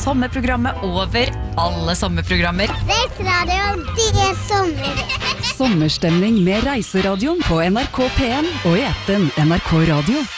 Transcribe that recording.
sommerprogrammet over alle sommerprogrammer. Reiseradioen, det sommer. Sommerstemning med Reiseradioen på NRK P1 og i appen NRK Radio.